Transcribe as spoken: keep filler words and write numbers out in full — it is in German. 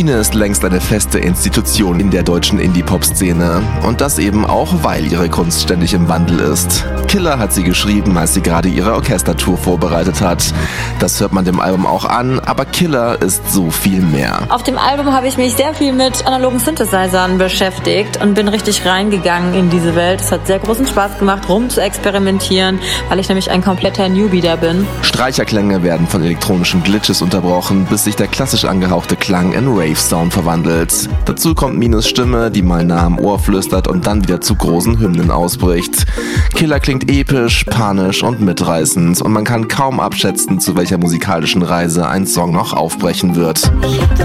Biene ist längst eine feste Institution in der deutschen Indie-Pop-Szene. Und das eben auch, weil ihre Kunst ständig im Wandel ist. Killer hat sie geschrieben, als sie gerade ihre Orchestertour vorbereitet hat. Das hört man dem Album auch an, aber Killer ist so viel mehr. Auf dem Album habe ich mich sehr viel mit analogen Synthesizern beschäftigt und bin richtig reingegangen in diese Welt. Es hat sehr großen Spaß gemacht, rum zu experimentieren, weil ich nämlich ein kompletter Newbie da bin. Streicherklänge werden von elektronischen Glitches unterbrochen, bis sich der klassisch angehauchte Klang in Rave-Sound verwandelt. Dazu kommt Minus Stimme, die mal nah am Ohr flüstert und dann wieder zu großen Hymnen ausbricht. Killer klingt episch, panisch und mitreißend und man kann kaum abschätzen, zu welcher musikalischen Reise ein Song noch aufbrechen wird.